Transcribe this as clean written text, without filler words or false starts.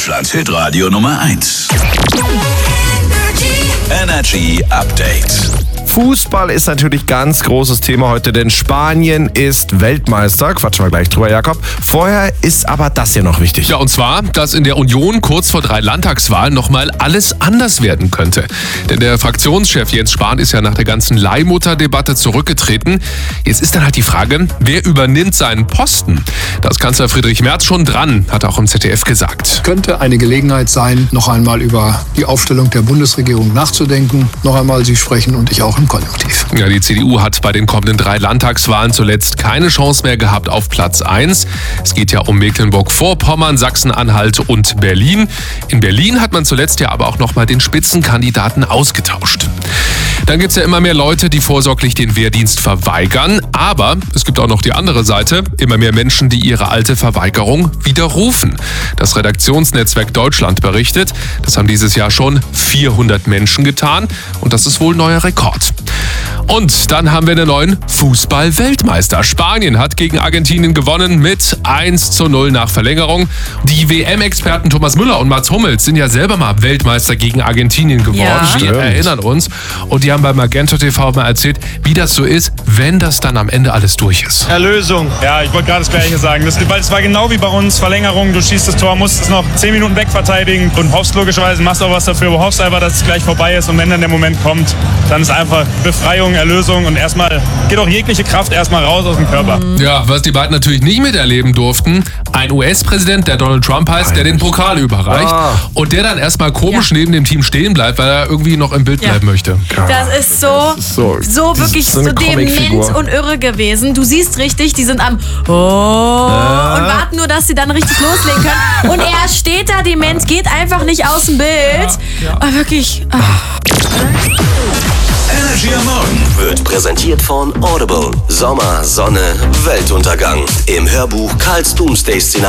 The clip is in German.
Deutschland Hitradio Nummer 1. Energy Update. Fußball ist natürlich ganz großes Thema heute, denn Spanien ist Weltmeister. Quatschen wir gleich drüber, Jakob. Vorher ist aber das hier noch wichtig. Ja, und zwar, dass in der Union kurz vor 3 Landtagswahlen nochmal alles anders werden könnte. Denn der Fraktionschef Jens Spahn ist ja nach der ganzen Leihmutter-Debatte zurückgetreten. Jetzt ist dann halt die Frage, wer übernimmt seinen Posten? Da ist Kanzler Friedrich Merz schon dran, hat er auch im ZDF gesagt. Könnte eine Gelegenheit sein, noch einmal über die Aufstellung der Bundesregierung nachzudenken. Noch einmal Sie sprechen und ich auch im Konjunktiv. Ja, die CDU hat bei den kommenden 3 Landtagswahlen zuletzt keine Chance mehr gehabt auf Platz 1. Es geht ja um Mecklenburg-Vorpommern, Sachsen-Anhalt und Berlin. In Berlin hat man zuletzt ja aber auch nochmal den Spitzenkandidaten ausgetauscht. Dann gibt es ja immer mehr Leute, die vorsorglich den Wehrdienst verweigern. Aber es gibt auch noch die andere Seite. Immer mehr Menschen, die ihre alte Verweigerung widerrufen. Das Redaktionsnetzwerk Deutschland berichtet, das haben dieses Jahr schon 400 Menschen getan. Und das ist wohl ein neuer Rekord. Und dann haben wir den neuen Fußball-Weltmeister. Spanien hat gegen Argentinien gewonnen mit 1:0 nach Verlängerung. Die WM-Experten Thomas Müller und Mats Hummels sind ja selber mal Weltmeister gegen Argentinien geworden. Ja. Wir erinnern uns. Und die haben bei Magenta TV mal erzählt, wie das so ist, wenn das dann am Ende alles durch ist. Erlösung. Ja, ich wollte gerade das Gleiche sagen. Weil es war genau wie bei uns. Verlängerung, du schießt das Tor, musst es noch 10 Minuten wegverteidigen und hoffst logischerweise, machst auch was dafür, aber hoffst einfach, dass es gleich vorbei ist. Und wenn dann der Moment kommt, dann ist einfach Befreiung, Erlösung und erstmal geht auch jegliche Kraft erstmal raus aus dem Körper. Ja, was die beiden natürlich nicht miterleben durften, ein US-Präsident, der Donald Trump heißt, der den Pokal überreicht und der dann erstmal komisch neben dem Team stehen bleibt, weil er irgendwie noch im Bild bleiben möchte. Das ist so wirklich so dement und irre gewesen. Du siehst richtig, die sind am und warten nur, dass sie dann richtig loslegen können. Und er steht da dement, geht einfach nicht aus dem Bild. Aber wirklich. Energy am Morgen wird präsentiert von Audible. Sommer, Sonne, Weltuntergang. Im Hörbuch Karls Doomsday-Szenario.